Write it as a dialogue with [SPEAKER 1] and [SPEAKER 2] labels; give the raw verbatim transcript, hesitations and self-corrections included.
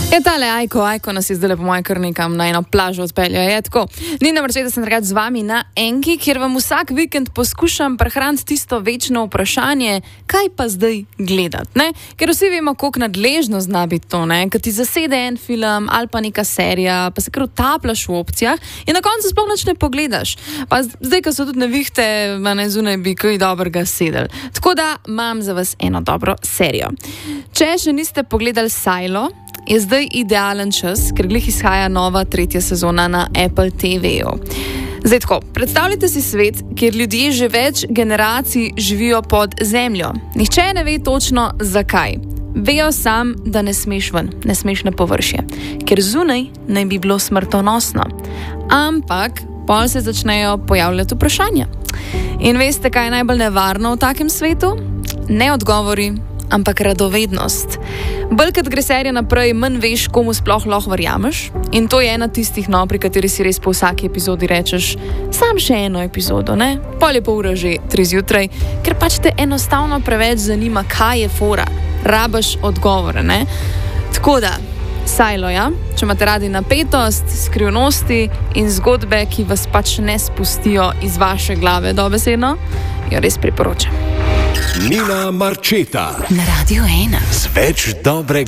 [SPEAKER 1] Je tale Ajko, Ajko nas je zdaj po mojem kar nekam na eno plažo odpeljal, je tako. Nina Marčeta sem drugač z vami na Enki, kjer vam vsak vikend poskušam prehraniti tisto večno vprašanje, kaj pa zdaj gledati, ne? Ker vsi vemo, koliko nadležno zna biti to, ne? Kad ti zasede en film ali pa neka serija, pa se kar utapljaš v opcijah in na koncu sploh nič ne pogledaš. Pa zdaj, ko so tudi nevihte, ne zunaj bi kaj dobrega sedel. Tako da imam za vas eno dobro serijo. Če še niste pogledali Silo, je zdaj idealen čas, ker glih izhaja nova tretja sezona na Apple T V-ju. Zdaj tako, predstavljajte si svet, kjer ljudje že več generacij živijo pod zemljo. Nihče ne ve točno zakaj. Vejo sam, da ne smeš ven, ne smeš na površje, ker zunaj naj bi bilo smrtonosno. Ampak pol se začnejo pojavljati vprašanja. In veste, kaj je najbolj nevarno v takem svetu? Ne odgovori, ampak radovednost. Bolj, kad gre serija naprej, manj veš, komu sploh lahko verjameš. In to je ena tistih, no, pri kateri si res po vsaki epizodi rečeš, sam še eno epizodo, ne? Pol je pol ura že tri zjutraj, ker pač te enostavno preveč zanima, kaj je fora. Rabaš odgovore, ne? Tako da, Silo, ja? Če imate radi napetost, skrivnosti in zgodbe, ki vas pač ne spustijo iz vaše glave dobesedno, jo res priporočam.
[SPEAKER 2] Nina Marčeta
[SPEAKER 3] na Radio ena.
[SPEAKER 2] Z več dobrega.